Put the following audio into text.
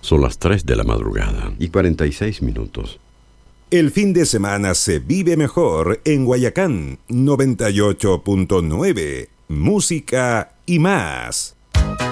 Son las 3 de la madrugada y 46 minutos. El fin de semana se vive mejor en Guayacán 98.9. Música y más.